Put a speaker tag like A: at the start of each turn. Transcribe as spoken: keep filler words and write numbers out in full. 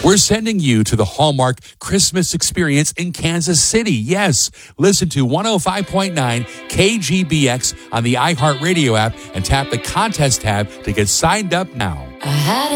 A: We're sending you to the Hallmark Christmas experience in Kansas City. Yes, listen to one oh five point nine K G B X on the iHeartRadio app and tap the contest tab to get signed up now.
B: I had